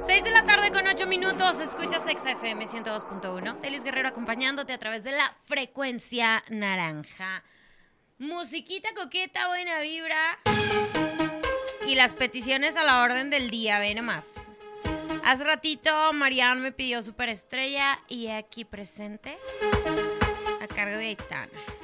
6 de la tarde con 8 minutos, escuchas XFM 102.1. Delis Guerrero acompañándote a través de la frecuencia naranja. Musiquita coqueta, buena vibra. Y las peticiones a la orden del día, ve nomás. Hace ratito Marian me pidió Superestrella y aquí presente a cargo de Aitana.